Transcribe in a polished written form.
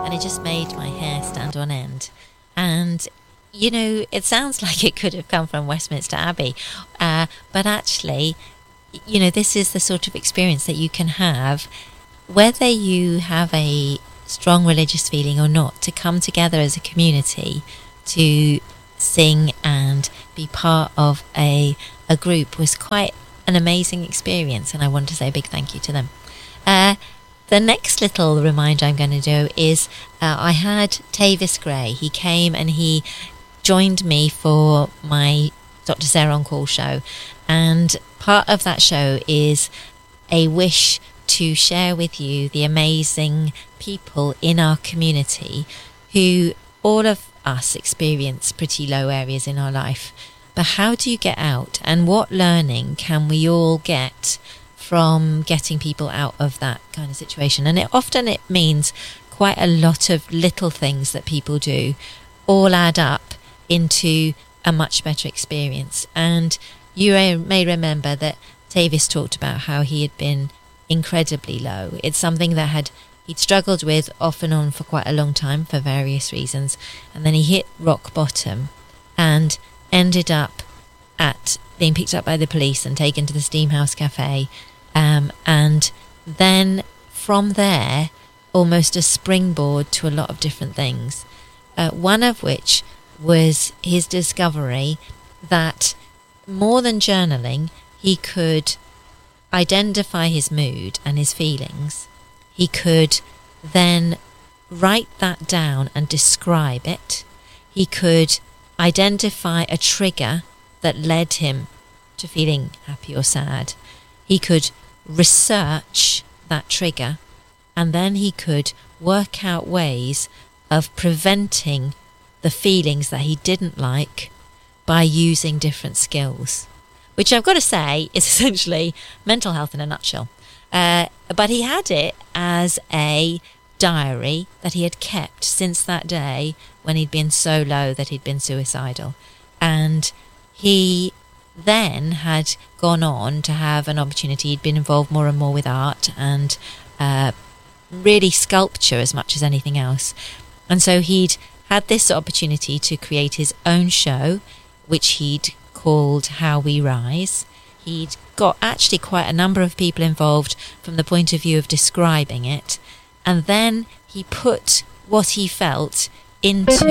and it just made my hair stand on end. And it sounds like it could have come from Westminster Abbey, but actually, this is the sort of experience that you can have, whether you have a strong religious feeling or not, to come together as a community to sing and be part of a group was quite an amazing experience, and I want to say a big thank you to them. The next little reminder I'm going to do is I had Tavis Gray. He came and he joined me for my Dr. Sarah on Call show, and part of that show is a wish to share with you the amazing people in our community who all of us experience pretty low areas in our life. But how do you get out, and what learning can we all get from getting people out of that kind of situation? And it means quite a lot of little things that people do all add up into a much better experience. And you may remember that Tavis talked about how he had been incredibly low. It's something that he'd struggled with off and on for quite a long time for various reasons, and then he hit rock bottom and ended up at being picked up by the police and taken to the Steamhouse Cafe, and then from there almost a springboard to a lot of different things, one of which was his discovery that more than journaling, he could identify his mood and his feelings. He could then write that down and describe it. He could identify a trigger that led him to feeling happy or sad. He could research that trigger, and then he could work out ways of preventing the feelings that he didn't like by using different skills, which I've got to say is essentially mental health in a nutshell. But he had it as a diary that he had kept since that day when he'd been so low that he'd been suicidal. And he then had gone on to have an opportunity. He'd been involved more and more with art and really sculpture as much as anything else. And so he'd had this opportunity to create his own show, which he'd called How We Rise. He'd got actually quite a number of people involved from the point of view of describing it, and then he put what he felt into